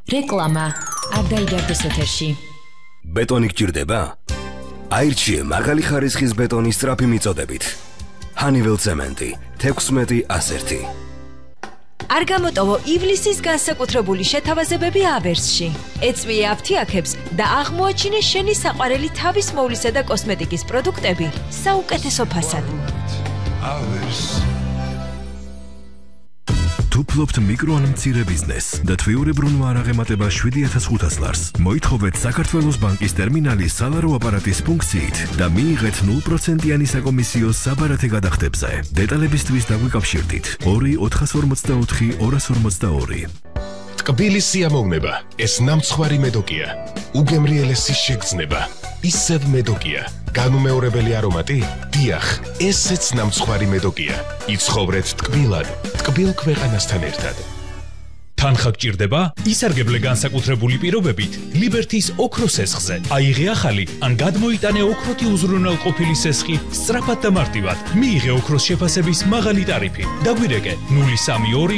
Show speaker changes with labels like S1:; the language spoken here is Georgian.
S1: რეკლამა არ დაიდარდეს ეთერში.
S2: ბეტონი გჭირდება? აირჩიე მაღალი ხარისხის ბეტონის სწრაფი მიწოდებით. Honeywell ცემენტი 16-101.
S3: არ გამოტოვო ივლისის განსაკუთრებული შეთავაზებები ავერსში. ეწვიე აფთიაქებს და აღმოაჩინე შენი საყვარელი თავის მოვლისა და კოსმეტიკის პროდუქტები საუკეთესო ფასად.
S4: თუ ფლობთ მიკრო ან მცირე ბიზნესს და თვიურებრუნვა არ აღემატება 7500 ლარს, მოითხოვეთ საქართველოს ბანკის ტერმინალის სალარო აპარატის ფუნქციით და მიიღეთ 0%-იანი საკომისიო საბარათე გადახდებზე. დეტალებისთვის დაგვიკავშირდით 2-444-242.
S5: ტკბილი სიამოვნება, ეს ნამცხვარი მედოკია. უგემრიელესი შეგრძნება, ისევ მედოკია. განუმეორებელი არომატი? დიახ, ესეც ნამცხვარი მედოკია. იცხოვრეთ ტკბილად, ტკბილ ქვეყანასთან ერთად.
S6: თანხა გჭირდება? ისარგებლე განსაკუთრებული პირობებით ლიბერთის ოქროს სესხზე. აიღე ახალი ან გადმოიტანე ოქროთი უზრუნველყოფილი სესხი სწრაფად და მარტივად. მიიღე ოქროს შეფასების მაღალი ტარიფი. დაგვირეკე 032